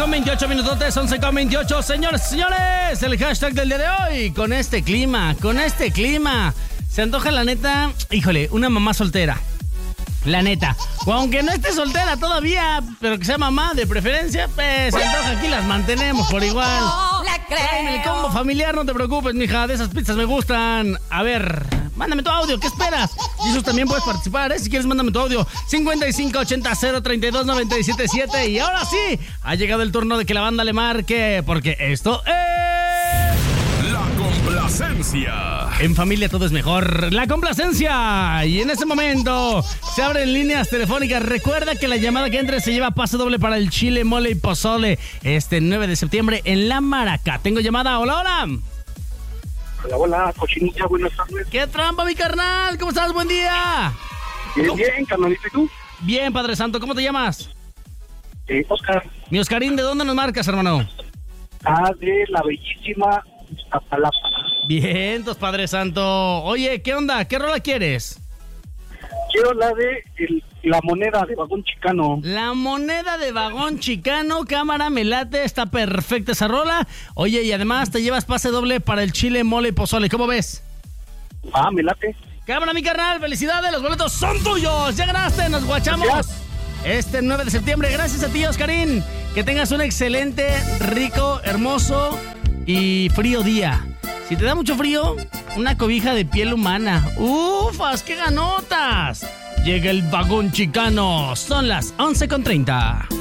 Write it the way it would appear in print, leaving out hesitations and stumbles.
11:28 minutotes, 11:28. Señores, el hashtag del día de hoy. Con este clima. Se antoja la neta, híjole, una mamá soltera. La neta. O aunque no esté soltera todavía, pero que sea mamá de preferencia, pues se antoja, aquí las mantenemos por igual. Tráeme el combo familiar, no te preocupes, mija, de esas pizzas me gustan. A ver, mándame tu audio, ¿qué esperas? Jesús, también puedes participar, si quieres mándame tu audio. 5580-032-977. Y ahora sí, ha llegado el turno de que la banda le marque, porque esto es... La complacencia. En familia todo es mejor. La complacencia. Y en ese momento se abren líneas telefónicas. Recuerda que la llamada que entre se lleva pase doble para el chile, mole y pozole este 9 de septiembre en La Maraca. Tengo llamada. Hola. Hola, cochinilla, buenas tardes. ¡Qué trampa, mi carnal! ¿Cómo estás? Buen día. Bien, carnalito, ¿y tú? Bien, Padre Santo. ¿Cómo te llamas? Oscar. Mi Oscarín, ¿de dónde nos marcas, hermano? De la bellísima Iztapalapa. Vientos, Padre Santo. Oye, ¿qué onda? ¿Qué rola quieres? Quiero la de la moneda de vagón chicano. La moneda de vagón chicano, cámara, me late, está perfecta esa rola. Oye, y además te llevas pase doble para el chile, mole y pozole. ¿Cómo ves? Me late. Cámara, mi carnal, felicidades, los boletos son tuyos. Ya ganaste, nos guachamos. Gracias. Este 9 de septiembre. Gracias a ti, Oscarín. Que tengas un excelente, rico, hermoso y frío día. Si te da mucho frío, una cobija de piel humana. ¡Ufas, qué ganotas! Llega el vagón chicano. Son las 11:30.